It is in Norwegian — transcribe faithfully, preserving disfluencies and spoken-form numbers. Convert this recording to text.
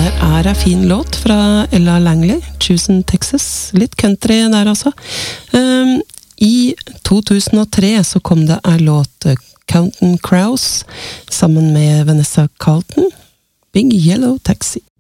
der er en fin låt fra Ella Langley, Choosing Texas, litt country der altså. Um, I to tusen og tre så kom det en låt, Counting Crows, sammen med Vanessa Carlton, Big Yellow Taxi.